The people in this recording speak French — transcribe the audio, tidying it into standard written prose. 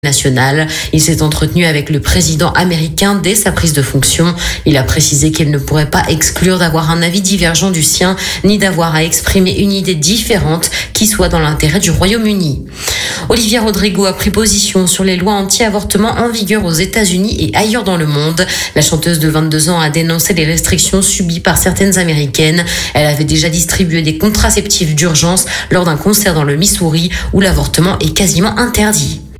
nationale. Il s'est entretenu avec le président américain dès sa prise de fonction. Il a précisé qu'il ne pourrait pas exclure d'avoir un avis divergent du sien, ni d'avoir à exprimer une idée différente qui soit dans l'intérêt du Royaume-Uni. Olivia Rodrigo a pris position sur les lois anti-avortement en vigueur aux États-Unis et ailleurs dans le monde. La chanteuse de 22 ans a dénoncé les restrictions subies par certaines Américaines. Elle avait déjà distribué des contraceptifs d'urgence lors d'un concert dans le Missouri où l'avortement est quasiment interdit.